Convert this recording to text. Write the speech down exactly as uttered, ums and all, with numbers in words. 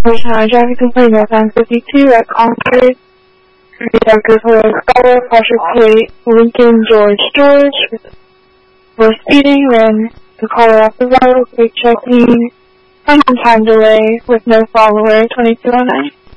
There's an hijack complaint North nine fifty-two at Concord. Detectives Willow Scholar, Patrick Plate, Lincoln George George, for speeding, ran the car off the road, quick checking, and time delay with no follower, twenty-two oh nine.